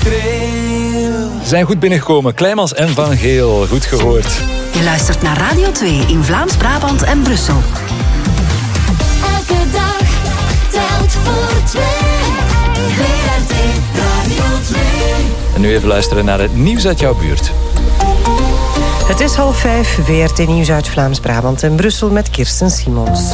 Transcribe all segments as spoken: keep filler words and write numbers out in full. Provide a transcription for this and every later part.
Ze zijn goed binnengekomen. Kleimans en Van Geel. Goed gehoord. Je luistert naar Radio twee in Vlaams-Brabant en Brussel. Elke dag telt voor twee. V R T Radio twee. En nu even luisteren naar het nieuws uit jouw buurt. Het is half vijf, V R T Nieuws uit Vlaams-Brabant en Brussel met Kirsten Simons.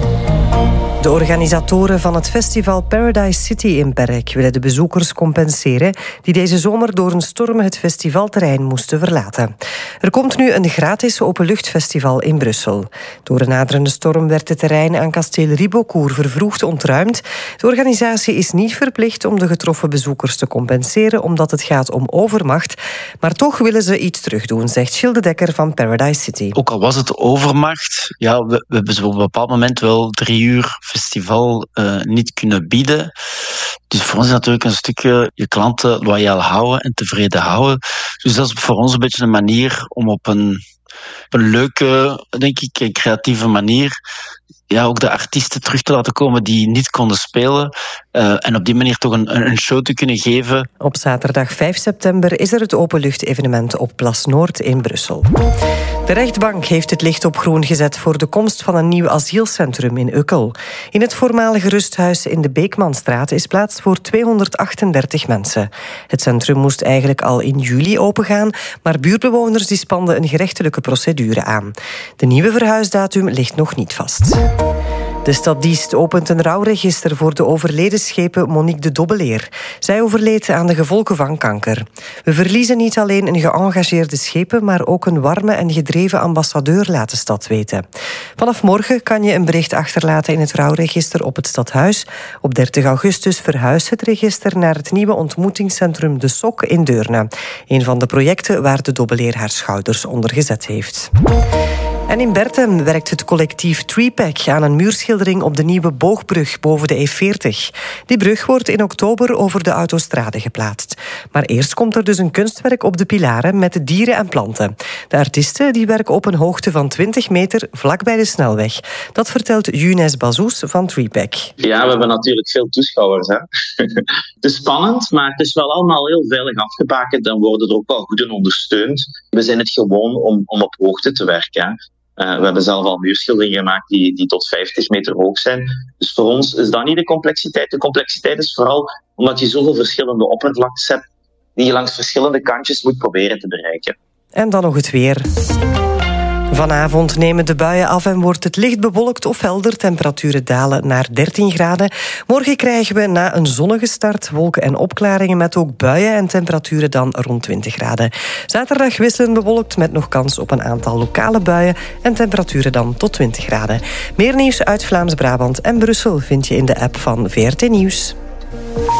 De organisatoren van het festival Paradise City in Berck willen de bezoekers compenseren die deze zomer door een storm het festivalterrein moesten verlaten. Er komt nu een gratis openluchtfestival in Brussel. Door een naderende storm werd het terrein aan kasteel Ribeaucourt vervroegd ontruimd. De organisatie is niet verplicht om de getroffen bezoekers te compenseren omdat het gaat om overmacht, maar toch willen ze iets terugdoen, zegt Gilles de Dekker van Paradise City. Ook al was het overmacht, ja, we, we hebben zo op een bepaald moment wel drie uur festival uh, niet kunnen bieden. Dus voor ons is natuurlijk een stukje je klanten loyaal houden en tevreden houden. Dus dat is voor ons een beetje een manier om op een, op een leuke, denk ik, creatieve manier ja, ook de artiesten terug te laten komen die niet konden spelen. Uh, en op die manier toch een, een show te kunnen geven. Op zaterdag vijf september is er het openlucht-evenement op Plas Noord in Brussel. De rechtbank heeft het licht op groen gezet voor de komst van een nieuw asielcentrum in Ukkel. In het voormalige rusthuis in de Beekmanstraat is plaats voor tweehonderdachtendertig mensen. Het centrum moest eigenlijk al in juli opengaan, maar buurtbewoners die spanden een gerechtelijke procedure aan. De nieuwe verhuisdatum ligt nog niet vast. De stad Diest opent een rouwregister voor de overleden schepen Monique de Dobbeleer. Zij overleed aan de gevolgen van kanker. We verliezen niet alleen een geëngageerde schepen, maar ook een warme en gedreven ambassadeur, laat de stad weten. Vanaf morgen kan je een bericht achterlaten in het rouwregister op het stadhuis. Op dertig augustus verhuist het register naar het nieuwe ontmoetingscentrum De Sok in Deurne. Een van de projecten waar de Dobbeleer haar schouders onder gezet heeft. En in Berthem werkt het collectief Treepack aan een muurschildering op de nieuwe boogbrug boven de E veertig. Die brug wordt in oktober over de autostrade geplaatst. Maar eerst komt er dus een kunstwerk op de pilaren met dieren en planten. De artiesten die werken op een hoogte van twintig meter vlak bij de snelweg. Dat vertelt Younes Bazous van Treepack. Ja, we hebben natuurlijk veel toeschouwers. Hè? Het is spannend, maar het is wel allemaal heel veilig afgebakend en worden er ook wel goed in ondersteund. We zijn het gewoon om, om op hoogte te werken. Hè? Uh, we hebben zelf al muurschilderingen gemaakt die, die tot vijftig meter hoog zijn. Dus voor ons is dat niet de complexiteit. De complexiteit is vooral omdat je zoveel verschillende oppervlaktes hebt die je langs verschillende kantjes moet proberen te bereiken. En dan nog het weer. Vanavond nemen de buien af en wordt het licht bewolkt of helder. Temperaturen dalen naar dertien graden. Morgen krijgen we na een zonnige start wolken en opklaringen met ook buien en temperaturen dan rond twintig graden. Zaterdag wisselend bewolkt met nog kans op een aantal lokale buien en temperaturen dan tot twintig graden. Meer nieuws uit Vlaams-Brabant en Brussel vind je in de app van V R T Nieuws.